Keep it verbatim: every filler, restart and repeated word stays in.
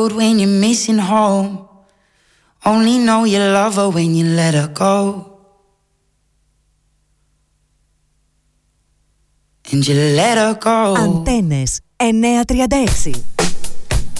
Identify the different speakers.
Speaker 1: road when you're missing home. Only know you love her when you let her go. And you let her go.
Speaker 2: Αντένες εννιακόσια τριάντα έξι.